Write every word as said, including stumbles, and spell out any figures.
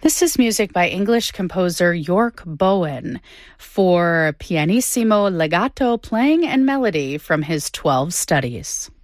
This is music by English composer York Bowen for pianissimo legato playing and melody from his twelve studies.